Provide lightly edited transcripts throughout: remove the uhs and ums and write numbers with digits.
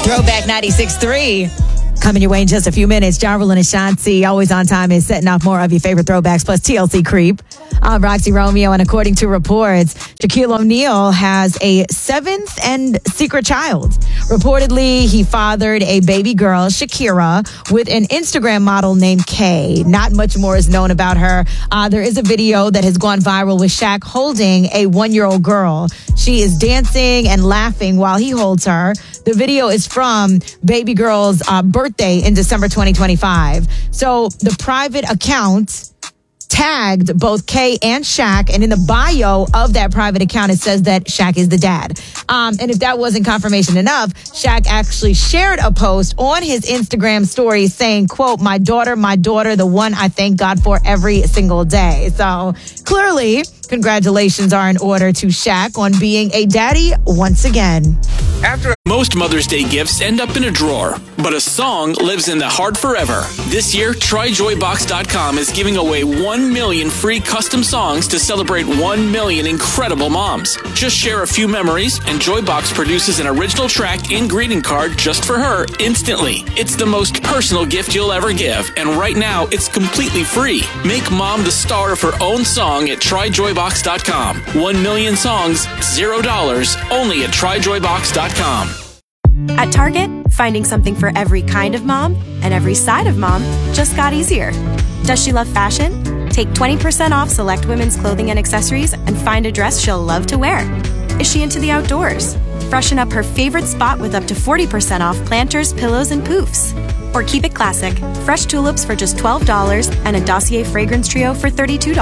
Throwback 96.3. Coming your way in just a few minutes. John Rowland and Shanti, always on time, is setting off more of your favorite throwbacks, plus TLC Creep. I'm Roxy Romeo, and according to reports, Shaquille O'Neal has a seventh and secret child. Reportedly, he fathered a baby girl, Shakira, with an Instagram model named Kay. Not much more is known about her. There is a video that has gone viral with Shaq holding a 1-year-old girl. She is dancing and laughing while he holds her. The video is from baby girl's birthday in December 2025. So the private account tagged both Kay and Shaq, and in the bio of that private account, it says that Shaq is the dad. And if that wasn't confirmation enough, Shaq actually shared a post on his Instagram story saying, quote, my daughter, the one I thank God for every single day. So clearly, congratulations are in order to Shaq on being a daddy once again. Most Mother's Day gifts end up in a drawer, but a song lives in the heart forever. This year, TryJoyBox.com is giving away 1 million free custom songs to celebrate 1 million incredible moms. Just share a few memories, and Joybox produces an original track and greeting card just for her instantly. It's the most personal gift you'll ever give, and right now, it's completely free. Make mom the star of her own song at TryJoyBox.com. 1 million songs, $0, only at TryJoyBox.com. At Target, finding something for every kind of mom and every side of mom just got easier. Does she love fashion? Take 20% off select women's clothing and accessories and find a dress she'll love to wear. Is she into the outdoors? Freshen up her favorite spot with up to 40% off planters, pillows, and poofs. Or keep it classic, fresh tulips for just $12 and a Dossier fragrance trio for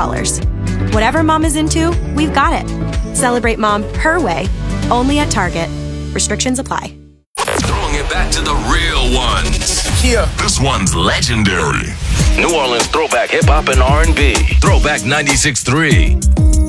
$32. Whatever mom is into, we've got it. Celebrate mom her way, only at Target. Restrictions apply. Throwing it back to the real ones. Yeah. This one's legendary. New Orleans throwback hip hop and R&B. Throwback 96.3.